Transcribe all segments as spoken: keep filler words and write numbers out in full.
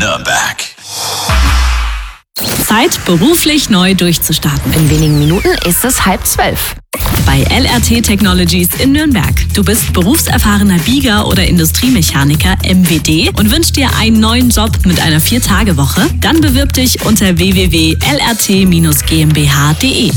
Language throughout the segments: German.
Nürnberg. Zeit, beruflich neu durchzustarten. In wenigen Minuten ist es halb zwölf. Bei L R T Technologies in Nürnberg. Du bist berufserfahrener Bieger oder Industriemechaniker M W D und wünschst dir einen neuen Job mit einer Vier-Tage-Woche? Dann bewirb dich unter w w w punkt l r t dash g m b h punkt d e.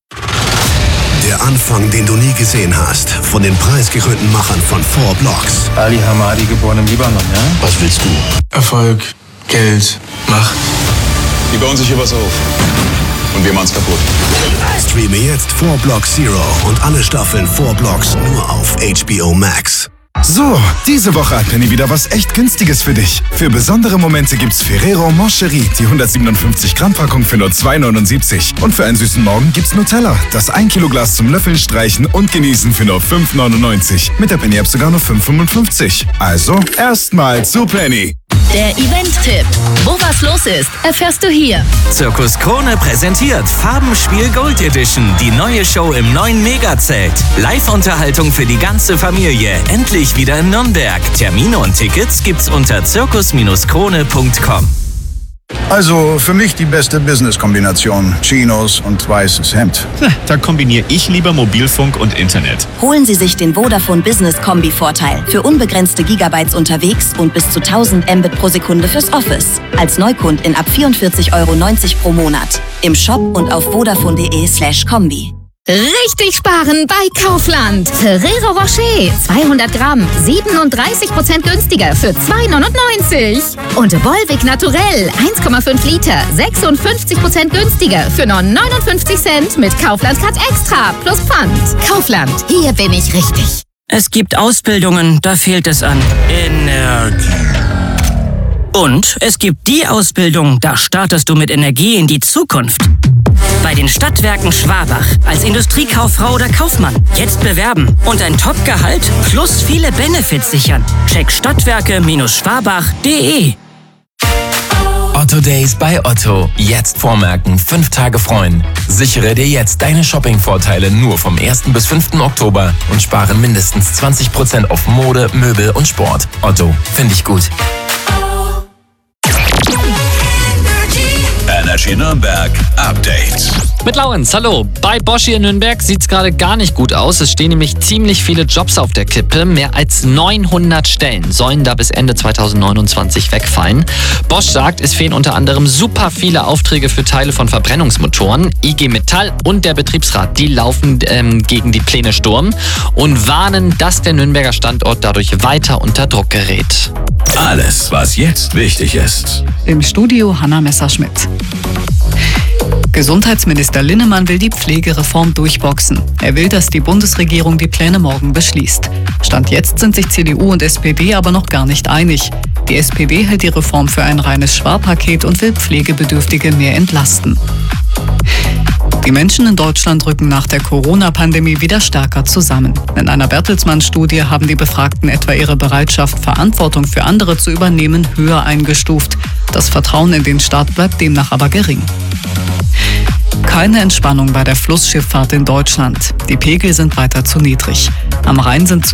Der Anfang, den du nie gesehen hast, von den preisgekrönten Machern von Four Blocks. Ali Hamadi, geboren im Libanon, ja? Was willst du? Erfolg, Geld, Macht. Die bauen sich hier was auf. Und wir machen's kaputt. Streame jetzt Four Blocks Zero und alle Staffeln Four Blocks nur auf H B O Max. So, diese Woche hat Penny wieder was echt Günstiges für dich. Für besondere Momente gibt's Ferrero Moncherie, die hundertsiebenundfünfzig Gramm Packung für nur zwei neunundsiebzig. Und für einen süßen Morgen gibt's Nutella, das ein Kilo Glas zum Löffeln, Streichen und Genießen für nur fünf neunundneunzig. Mit der Penny-App sogar nur fünf fünfundfünfzig. Also, erstmal zu Penny. Der Event-Tipp. Wo was los ist, erfährst du hier. Zirkus Krone präsentiert Farbenspiel Gold Edition, die neue Show im neuen Megazelt. Live-Unterhaltung für die ganze Familie, endlich wieder in Nürnberg. Termine und Tickets gibt's unter zirkus krone punkt com. Also für mich die beste Business-Kombination. Chinos und weißes Hemd. Da kombiniere ich lieber Mobilfunk und Internet. Holen Sie sich den Vodafone Business Kombi-Vorteil. Für unbegrenzte Gigabytes unterwegs und bis zu tausend Mbit pro Sekunde fürs Office. Als Neukundin ab vierundvierzig Euro neunzig pro Monat. Im Shop und auf vodafone punkt de slash kombi. Richtig sparen bei Kaufland. Ferrero Rocher, zweihundert Gramm, siebenunddreißig Prozent günstiger für zwei neunundneunzig. Und Volvic Naturell, eins Komma fünf Liter, sechsundfünfzig Prozent günstiger für nur neunundfünfzig Cent mit Kaufland Card Extra plus Pfand. Kaufland, hier bin ich richtig. Es gibt Ausbildungen, da fehlt es an Energie. Und es gibt die Ausbildung, da startest du mit Energie in die Zukunft. Bei den Stadtwerken Schwabach als Industriekauffrau oder Kaufmann. Jetzt bewerben und ein Top-Gehalt plus viele Benefits sichern. Check stadtwerke Schwabach punkt de. Otto Days bei Otto. Jetzt vormerken, fünf Tage freuen. Sichere dir jetzt deine Shopping-Vorteile nur vom ersten bis fünften Oktober und spare mindestens zwanzig Prozent auf Mode, Möbel und Sport. Otto, finde ich gut. Energy Nürnberg Update. Mit Laurenz, hallo. Bei Bosch hier in Nürnberg sieht es gerade gar nicht gut aus. Es stehen nämlich ziemlich viele Jobs auf der Kippe. Mehr als neunhundert Stellen sollen da bis Ende zweitausendneunundzwanzig wegfallen. Bosch sagt, es fehlen unter anderem super viele Aufträge für Teile von Verbrennungsmotoren. I G Metall und der Betriebsrat, die laufen ähm, gegen die Pläne Sturm und warnen, dass der Nürnberger Standort dadurch weiter unter Druck gerät. Alles, was jetzt wichtig ist. Im Studio Hanna Messerschmidt. Gesundheitsminister Linnemann will die Pflegereform durchboxen. Er will, dass die Bundesregierung die Pläne morgen beschließt. Stand jetzt sind sich C D U und S P D aber noch gar nicht einig. Die S P D hält die Reform für ein reines Sparpaket und will Pflegebedürftige mehr entlasten. Die Menschen in Deutschland rücken nach der Corona-Pandemie wieder stärker zusammen. In einer Bertelsmann-Studie haben die Befragten etwa ihre Bereitschaft, Verantwortung für andere zu übernehmen, höher eingestuft. Das Vertrauen in den Staat bleibt demnach aber gering. Keine Entspannung bei der Flussschifffahrt in Deutschland. Die Pegel sind weiter zu niedrig. Am Rhein sind